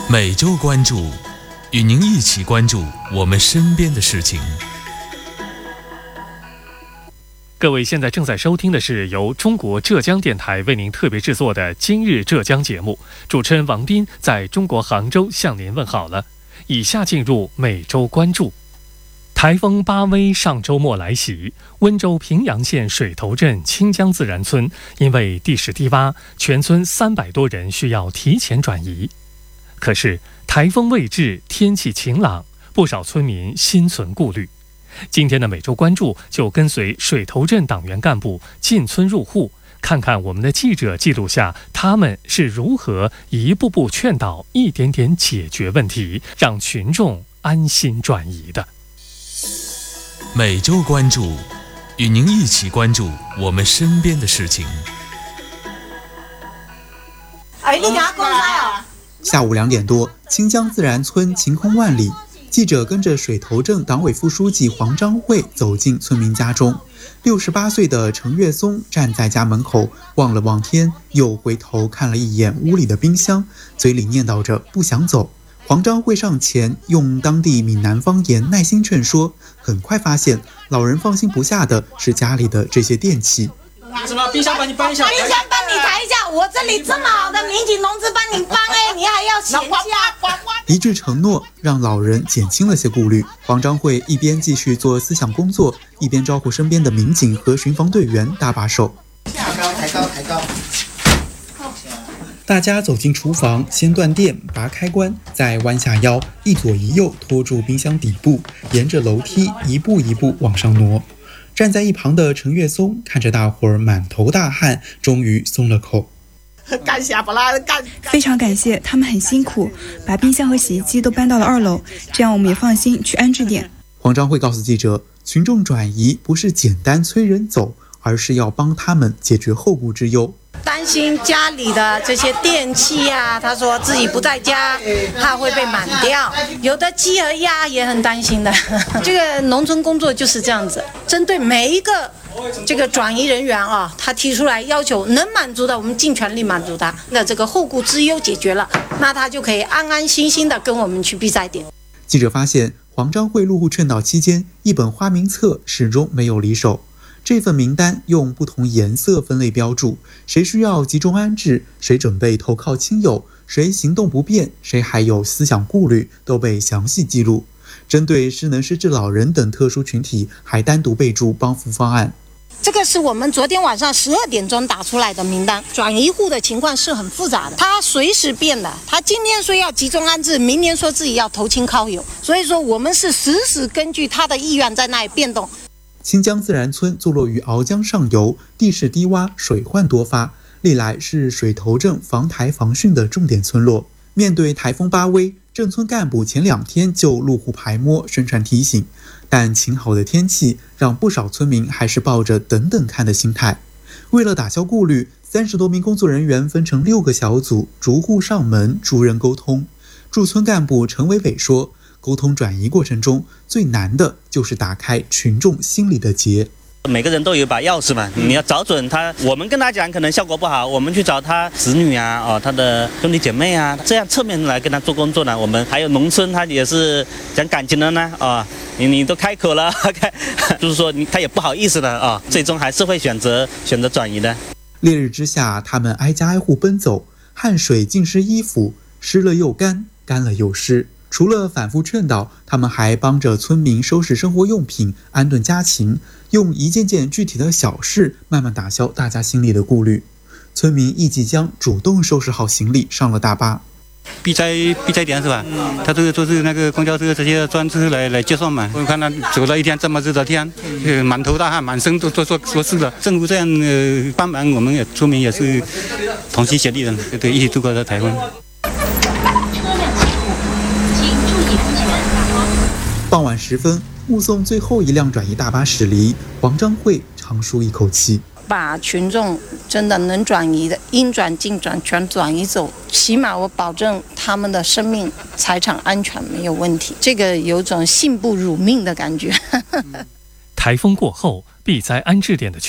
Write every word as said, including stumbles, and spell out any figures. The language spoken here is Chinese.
每周关注，与您一起关注我们身边的事情。 各位现在正在收听的是由中国浙江电台为您特别制作的《今日浙江》节目，主持人王斌在中国杭州向您问好了。以下进入每周关注。台风巴威上周末来袭，温州平阳县水头镇清江自然村因为地势低洼，全村三百多人需要提前转移。可是台风未至，天气晴朗，不少村民心存顾虑。今天的每周关注就跟随水头镇党员干部进村入户，看看我们的记者记录下他们是如何一步步劝导，一点点解决问题，让群众安心转移的。 每周关注，与您一起关注我们身边的事情。 哎，你给他公开啊！ 下午两点多，清江自然村晴空万里，记者跟着水头镇党委副书记黄章慧走进村民家中。六十八岁的程月松站在家门口，望了望天，又回头看了一眼屋里的冰箱，嘴里念叨着不想走。黄章慧上前用当地闽南方言耐心劝说，很快发现老人放心不下的是家里的这些电器。 什么冰箱帮你搬一下，冰箱帮你抬一下，我这里这么好的民警同志帮你搬哎，你还要嫌价？ 一句承诺让老人减轻了些顾虑。黄章慧一边继续做思想工作，一边招呼身边的民警和巡防队员搭把手。 抬高，抬高，抬高。 大家走进厨房，先断电，拔开关，再弯下腰，一左一右拖住冰箱底部，沿着楼梯一步一步往上挪。站在一旁的程月松看着大伙儿满头大汗，终于松了口。 感谢不啦，感非常感谢，他们很辛苦，把冰箱和洗衣机都搬到了二楼，这样我们也放心去安置点。 黄章慧告诉记者，群众转移不是简单催人走，而是要帮他们解决后顾之忧。 担心家里的这些电器啊，他说自己不在家，怕会被满掉。有的鸡和鸭也很担心的。这个农村工作就是这样子，针对每一个这个转移人员啊，他提出来要求能满足的，我们尽全力满足他。那这个后顾之忧解决了，那他就可以安安心心的跟我们去避灾点。 记者发现，黄章慧入户劝导期间，一本花名册始终没有离手。这份名单用不同颜色分类标注，谁需要集中安置，谁准备投靠亲友，谁行动不便，谁还有思想顾虑，都被详细记录。针对失能失智老人等特殊群体，还单独备注帮扶方案。 这个是我们昨天晚上十二点钟打出来的名单，转移户的情况是很复杂的，它随时变的。他今天说要集中安置，明年说自己要投亲靠友，所以说我们是实时根据他的意愿在那里变动。 清江自然村坐落于鳌江上游，地势低洼，水患多发，历来是水头镇防台防汛的重点村落。面对台风巴威，镇村干部前两天就入户排摸宣传提醒，但晴好的天气让不少村民还是抱着等等看的心态。为了打消顾虑，三十多名工作人员分成六个小组，逐户上门，逐人沟通。驻村干部陈伟伟说，沟通转移过程中最难的就是打开群众心里的结。 每个人都有一把钥匙嘛，你要找准他。我们跟他讲可能效果不好，我们去找他子女啊，哦，他的兄弟姐妹啊，这样侧面来跟他做工作呢。我们还有农村，他也是讲感情的呢，啊、哦，你你都开口了，就是说你他也不好意思了啊、哦，最终还是会选择选择转移的。 烈日之下，他们挨家挨户奔走，汗水浸湿衣服，湿了又干，干了又湿。除了反复劝导，他们还帮着村民收拾生活用品，安顿家禽，用一件件具体的小事慢慢打消大家心里的顾虑。村民易继江主动收拾好行李上了大巴。 避灾避灾点是吧？他这个都是那个公交车这些专车来来接送嘛。我看他走了一天这么热的天，呃，满头大汗，满身都都说说是的。政府这样呃帮忙，我们也村民也是同心协力的，对，一起度过这台风。 傍晚时分，目送最后一辆转移大巴驶离，黄章慧长舒一口气， 把群众真的能转移的应转尽转全转移走，起码我保证他们的生命财产安全没有问题，这个有种信不辱命的感觉。 台风过后，避灾安置点的